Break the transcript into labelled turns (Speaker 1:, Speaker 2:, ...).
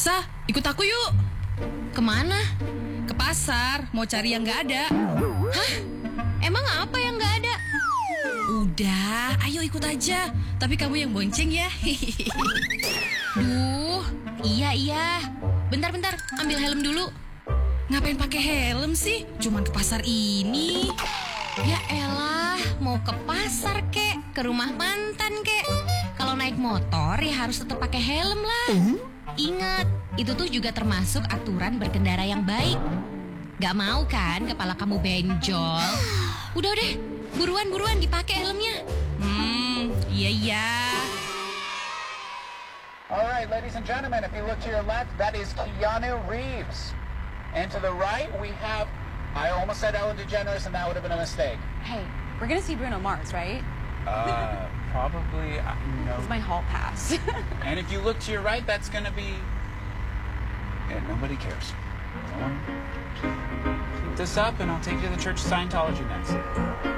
Speaker 1: Sa, ikut aku yuk.
Speaker 2: Kemana?
Speaker 1: Ke pasar, mau cari yang nggak ada.
Speaker 2: Hah? Emang apa yang nggak ada?
Speaker 1: Udah, ayo ikut aja. Tapi kamu yang bonceng ya.
Speaker 2: Duh, iya. Bentar, ambil helm dulu.
Speaker 1: Ngapain pakai helm sih? Cuman ke pasar ini.
Speaker 2: Ya elah, mau ke pasar kek, ke rumah mantan kek. Kalau naik motor ya harus tetap pakai helm lah. Ingat, itu tuh juga termasuk aturan berkendara yang baik. Gak mau kan kepala kamu benjol? Udah deh, buruan dipakai helmnya.
Speaker 1: Iya.
Speaker 3: All right, ladies and gentlemen, if you look to your left, that is Keanu Reeves. And to the right, we have, I almost said Ellen DeGeneres, and that would have been a mistake.
Speaker 4: Hey, we're gonna see Bruno Mars, right?
Speaker 3: Probably, no.
Speaker 4: It's my hall pass.
Speaker 3: And if you look to your right, that's going to be... Yeah, nobody cares. Keep this up, and I'll take you to the Church of Scientology next.